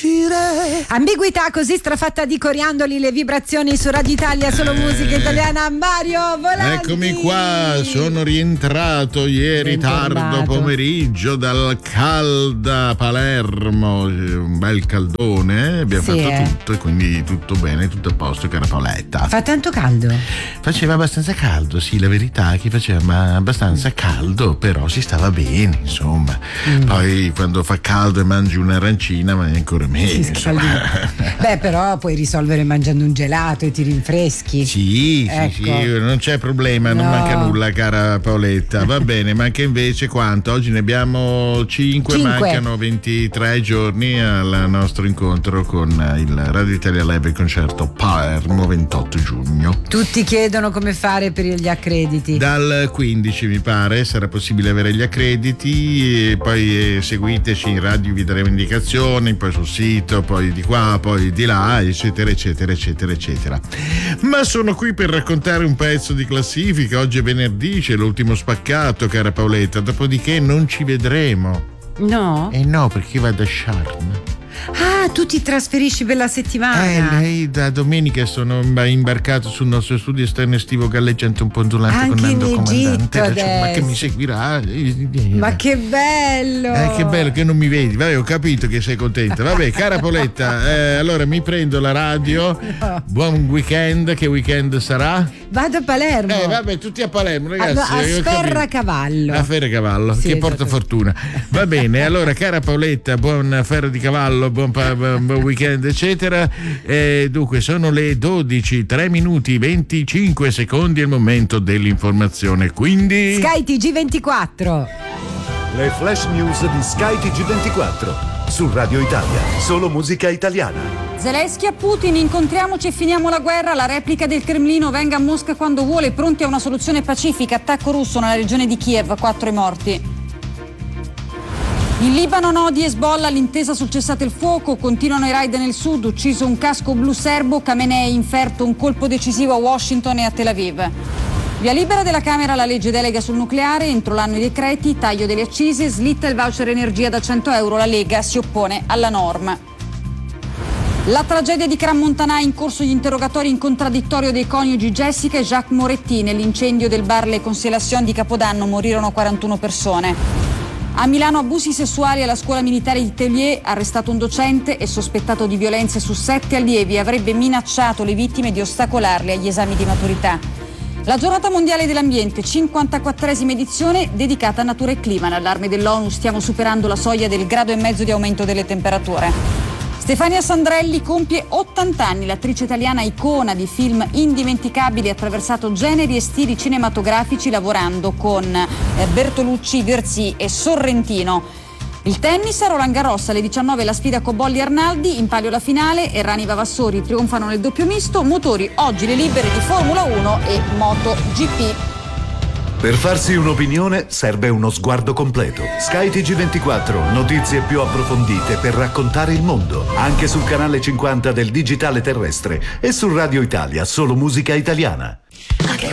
uscire. Ambiguità così strafatta di coriandoli, le vibrazioni su Radio Italia, solo musica italiana. Mario Volanti. Eccomi qua, sono rientrato ieri tardo pomeriggio dal calda Palermo, un bel caldone, abbiamo fatto tutto e quindi tutto bene, tutto a posto, cara Paoletta. Fa tanto caldo? Faceva abbastanza caldo, sì, la verità è che faceva abbastanza caldo, però si stava bene, insomma. Poi quando fa caldo e mangi un'arancina, ma è ancora meglio. Beh, però puoi risolvere mangiando un gelato e ti rinfreschi. Sì, ecco. sì, non c'è problema, non manca nulla, cara Paoletta. Va bene, manca invece quanto? Oggi ne abbiamo 5, mancano 23 giorni al nostro incontro con il Radio Italia Live concerto Palermo 28 giugno. Tutti chiedono come fare per gli accrediti. Dal 15 mi pare sarà possibile avere gli accrediti, e poi seguiteci in radio, vi daremo indicazioni, poi sul sito, poi di qua, poi di là, eccetera eccetera eccetera eccetera. Ma sono qui per raccontare un pezzo di classifica. Oggi è venerdì, c'è l'ultimo spaccato, cara Paoletta, dopodiché non ci vedremo. No? No, perché vado a Sharm. Ah, tu ti trasferisci per la settimana. Lei da domenica sono imbarcato sul nostro studio esterno estivo galleggiante un po' ondulante anche con Nando Comandante. Adesso. Ma che mi seguirà? Ma che bello! Che bello che non mi vedi. Vabbè, ho capito che sei contenta. Vabbè, cara Paoletta, allora mi prendo la radio. No. Buon weekend. Che weekend sarà? Vado a Palermo. Vabbè, tutti a Palermo, ragazzi. A Ferracavallo. A Ferracavallo, sì, che porta fortuna. Va bene, allora, cara Paoletta, buon ferro di cavallo, buon weekend, eccetera. Dunque, sono le 12, 3 minuti, 25 secondi, è il momento dell'informazione. Quindi. Sky TG24. Le flash news di Sky TG24. Su Radio Italia, solo musica italiana. Zelensky a Putin, incontriamoci e finiamo la guerra, la replica del Cremlino, venga a Mosca quando vuole, pronti a una soluzione pacifica, attacco russo nella regione di Kiev, 4 morti. In Libano no di Hezbollah, l'intesa sul cessate il fuoco, continuano i raid nel sud, ucciso un casco blu serbo, Khamenei inferto un colpo decisivo a Washington e a Tel Aviv. Via libera della Camera la legge delega sul nucleare, entro l'anno i decreti, taglio delle accise, slitta il voucher energia da 100 euro, la Lega si oppone alla norma. La tragedia di Crans-Montana, in corso gli interrogatori in contraddittorio dei coniugi Jessica e Jacques Moretti. Nell'incendio del bar Le Constellation di Capodanno morirono 41 persone. A Milano abusi sessuali alla scuola militare di Tellier, arrestato un docente e sospettato di violenze su 7 allievi, avrebbe minacciato le vittime di ostacolarle agli esami di maturità. La giornata mondiale dell'ambiente, 54esima edizione dedicata a natura e clima. L'allarme dell'ONU, stiamo superando la soglia del 1,5 gradi di aumento delle temperature. Stefania Sandrelli compie 80 anni, l'attrice italiana icona di film indimenticabili, ha attraversato generi e stili cinematografici lavorando con Bertolucci, Virzì e Sorrentino. Il tennis a Roland Garros alle 19 la sfida Cobolli-Arnaldi, in palio la finale, Errani Vavassori trionfano nel doppio misto, motori oggi le libere di Formula 1 e MotoGP. Per farsi un'opinione serve uno sguardo completo. Sky TG24, notizie più approfondite per raccontare il mondo, anche sul canale 50 del digitale terrestre e su Radio Italia, solo musica italiana. Okay,